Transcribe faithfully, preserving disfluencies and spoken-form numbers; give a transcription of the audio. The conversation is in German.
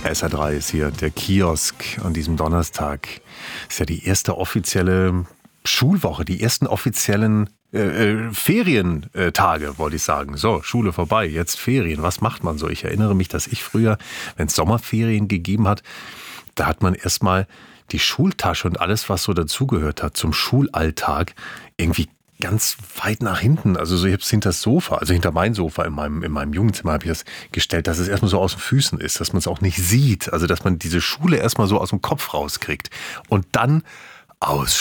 S R drei ist hier, der Kiosk an diesem Donnerstag. Ist ja die erste offizielle Schulwoche, die ersten offiziellen äh, äh, Ferientage, wollte ich sagen. So, Schule vorbei, jetzt Ferien. Was macht man so? Ich erinnere mich, dass ich früher, wenn es Sommerferien gegeben hat, da hat man erstmal die Schultasche und alles, was so dazugehört hat zum Schulalltag, irgendwie ganz weit nach hinten. Also so, ich habe es hinter das Sofa, also hinter mein Sofa in meinem, in meinem Jugendzimmer habe ich das gestellt, dass es erstmal so aus den Füßen ist, dass man es auch nicht sieht. Also dass man diese Schule erstmal so aus dem Kopf rauskriegt. Und dann aus